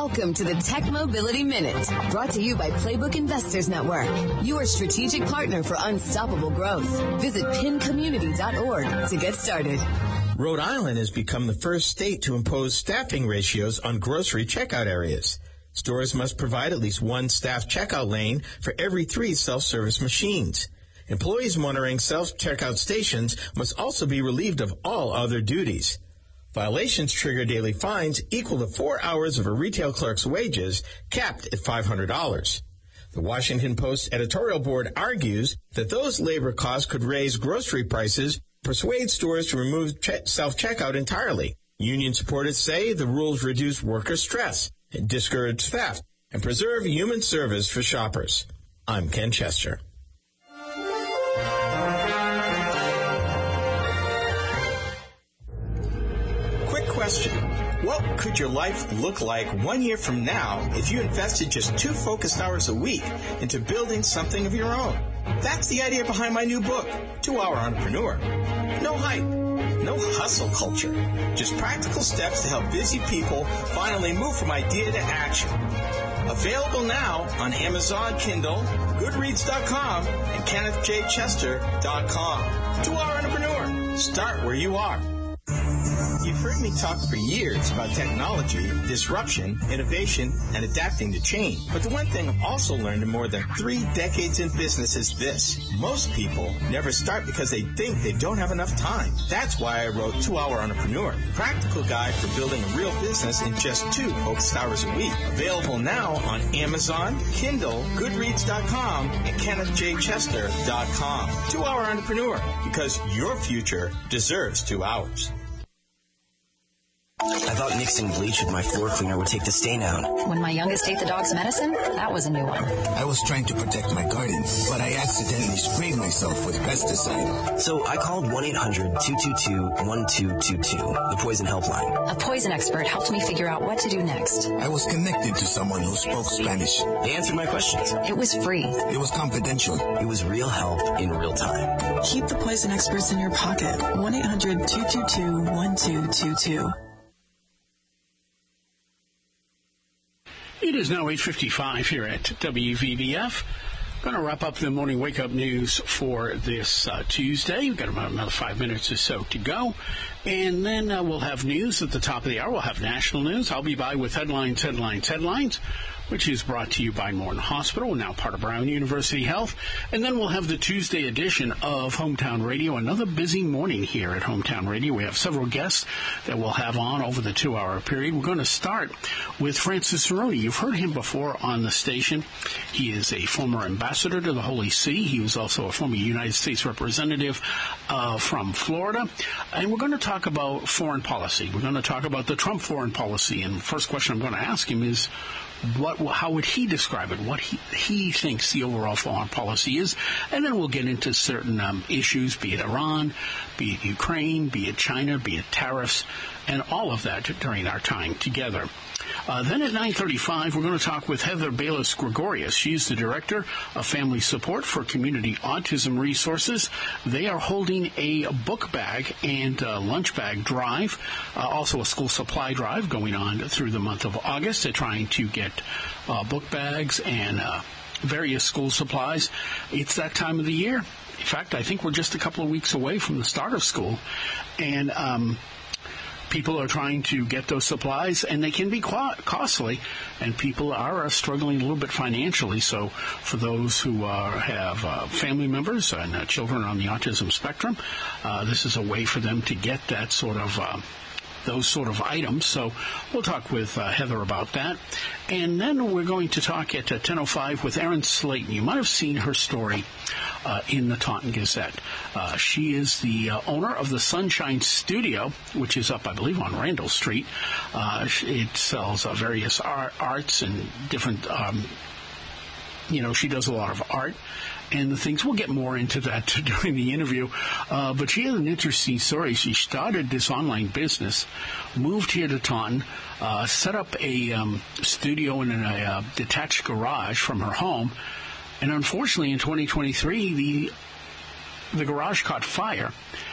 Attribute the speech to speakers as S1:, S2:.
S1: Welcome to the Tech Mobility Minute, brought to you by Playbook Investors Network, your strategic partner for unstoppable growth. Visit pincommunity.org to get started.
S2: Rhode Island has become the first state to impose staffing ratios on grocery checkout areas. Stores must provide at least one staff checkout lane for every 3 self-service machines. Employees monitoring self-checkout stations must also be relieved of all other duties. Violations trigger daily fines equal to 4 hours of a retail clerk's wages, capped at $500. The Washington Post editorial board argues that those labor costs could raise grocery prices, persuade stores to remove self-checkout entirely. Union supporters say the rules reduce worker stress, discourage theft, and preserve human service for shoppers. I'm Ken Chester. Quick question. What could your life look like 1 year from now if you invested just 2 focused hours a week into building something of your own? That's the idea behind my new book, 2 Hour Entrepreneur. No hype, no hustle culture, just practical steps to help busy people finally move from idea to action. Available now on Amazon, Kindle, Goodreads.com, and KennethJChester.com. 2 Hour Entrepreneur. Start where you are. You've heard me talk for years about technology, disruption, innovation, and adapting to change. But the one thing I've also learned in more than 3 decades in business is this. Most people never start because they think they don't have enough time. That's why I wrote 2 Hour Entrepreneur, a practical guide for building a real business in just 2 focused hours a week. Available now on Amazon, Kindle, Goodreads.com, and KennethJChester.com. 2 Hour Entrepreneur, because your future deserves 2 hours.
S3: I thought mixing bleach with my floor cleaner would take the stain out.
S4: When my youngest ate the dog's medicine, that was a new one.
S5: I was trying to protect my garden, but I accidentally sprayed myself with pesticide.
S3: So I called 1-800-222-1222, the poison helpline.
S4: A poison expert helped me figure out what to do next.
S5: I was connected to someone who spoke Spanish.
S3: They answered my questions.
S4: It was free.
S5: It was confidential.
S3: It was real help in real time.
S6: Keep the poison experts in your pocket. 1-800-222-1222.
S7: It is now 8:55 here at WVBF. Going to wrap up the morning wake-up news for this Tuesday. We've got about another 5 minutes or so to go. And then we'll have news at the top of the hour. We'll have national news. I'll be by with headlines, which is brought to you by Morton Hospital, now part of Brown University Health. And then we'll have the Tuesday edition of Hometown Radio, another busy morning here at Hometown Radio. We have several guests that we'll have on over the 2-hour period. We're going to start with Francis Cerrone. You've heard him before on the station. He is a former ambassador to the Holy See. He was also a former United States representative from Florida. And we're going to talk about foreign policy. We're going to talk about the Trump foreign policy. And the first question I'm going to ask him is, how would he describe it, what he thinks the overall foreign policy is, and then we'll get into certain issues, be it Iran, be it Ukraine, be it China, be it tariffs, and all of that during our time together. Then at 9:35, we're going to talk with Heather Bayless-Gregorius. She's the Director of Family Support for Community Autism Resources. They are holding a book bag and lunch bag drive, also a school supply drive going on through the month of August. They're trying to get book bags and various school supplies. It's that time of the year. In fact, I think we're just a couple of weeks away from the start of school, and people are trying to get those supplies, and they can be costly, and people are struggling a little bit financially. So for those who have family members and children on the autism spectrum, this is a way for them to get that sort of those sort of items. So we'll talk with Heather about that. And then we're going to talk at 10:05 with Erin Slayton. You might have seen her story in the Taunton Gazette. She is the owner of the Sunshine Studio, which is up, I believe, on Randall Street. It sells various arts and different, she does a lot of art and the things. We'll get more into that during the interview. But she has an interesting story. She started this online business, moved here to Taunton, set up a studio in a detached garage from her home. And unfortunately, in 2023, the garage caught fire.